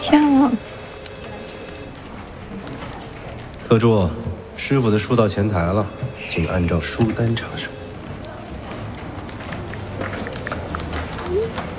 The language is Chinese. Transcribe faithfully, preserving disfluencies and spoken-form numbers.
天啊！ 特助，师傅的书到前台了，请按照书单查收。